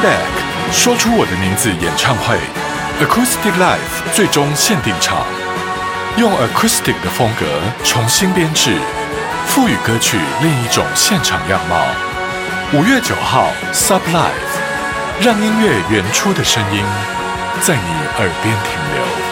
Deck 说出我的名字演唱会 Acoustic Live 最终限定场，用 Acoustic 的风格重新编制，赋予歌曲另一种现场样貌。5月9号 Sub Live， 让音乐原初的声音在你耳边停留。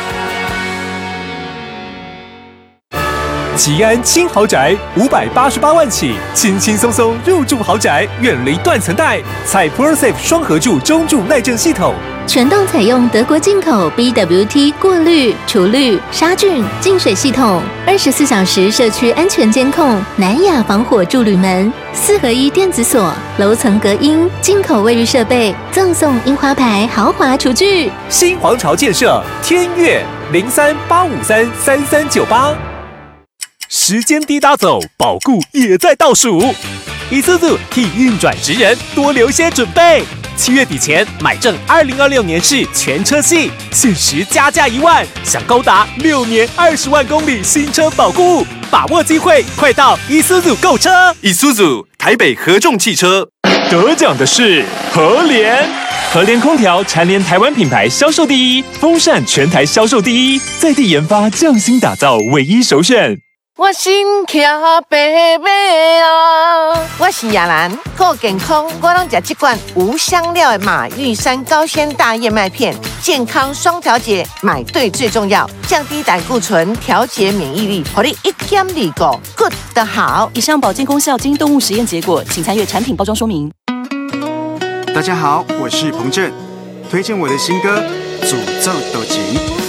吉安轻豪宅588万起，轻轻松松入住豪宅，远离断层带。采 ProSafe 双合柱中柱耐震系统， 全栋采用德国进口 BWT 过滤、除氯、杀菌、净水系统，24小时社区安全监控，南亚防火助铝门，4合1电子锁，楼层隔音，进口卫浴设备，赠送樱花牌豪华厨具。 新皇朝建设天悦0385533398。时间滴答走，保固也在倒数。Isuzu 替运转职人多留些准备。7月底前买正2026年式全车系，限时加价1万，享高达6年20万公里新车保固，把握机会，快到 Isuzu 购车。 Isuzu 台北合众汽车。 得奖的是和联，和联空调蝉联台湾品牌销售第一，风扇全台销售第一，在地研发匠心打造唯一首选。 我心骑白马啊！我是亚兰，够健康，我拢吃这罐无香料的马玉山高纤大燕麦片，健康双调节，买对最重要，降低胆固醇，调节免疫力，让你一点二个 good 的好。 以上保健功效经动物实验结果，请参阅产品包装说明。 大家好，我是彭震，推荐我的新歌《诅咒斗情》。